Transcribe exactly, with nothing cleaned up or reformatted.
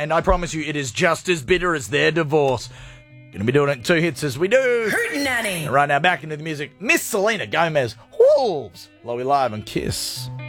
and I promise you it is just as bitter as their divorce. Gonna be doing it in two hits as we do. Hootenanny. And right now, back into the music. Miss Selena Gomez, Wolves. Lowy Live and Kiss.